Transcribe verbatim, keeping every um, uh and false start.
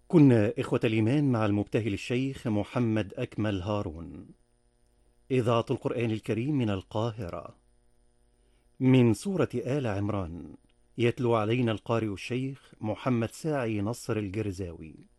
كنا إخوة الإيمان مع المبتهل الشيخ محمد أكمل هارون. إذاعة القرآن الكريم من القاهرة، من سورة آل عمران. يتلو علينا القارئ الشيخ محمد ساعي نصر الجرزاوي.